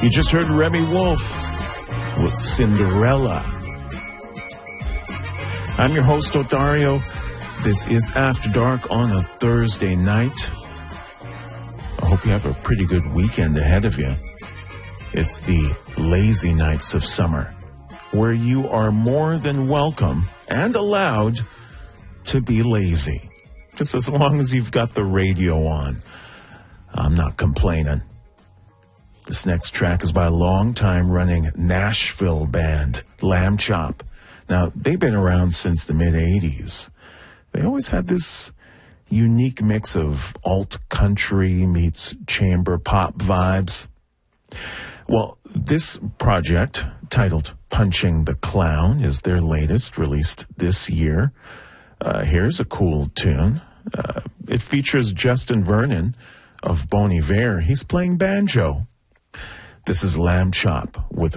You just heard Remy Wolf with Cinderella. I'm your host, Odario. This is After Dark on a Thursday night. I hope you have a pretty good weekend ahead of you. It's the lazy nights of summer, where you are more than welcome and allowed to be lazy. Just as long as you've got the radio on. I'm not complaining. This next track is by a long-time running Nashville band, Lamb Chop. Now, they've been around since the mid-'80s. They always had this unique mix of alt-country meets chamber pop vibes. Well, this project, titled Punching the Clown, is their latest, released this year. Here's a cool tune. It features Justin Vernon of Bon Iver. He's playing banjo. This is Lamb Chop with